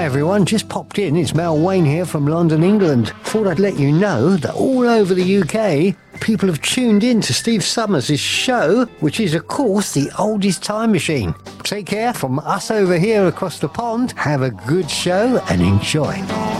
everyone, just popped in. It's Mel Wayne here from London, England. Thought I'd let you know that all over the UK, people have tuned in to Steve Summers' show, which is, of course, the oldest time machine. Take care from us over here across the pond. Have a good show and enjoy.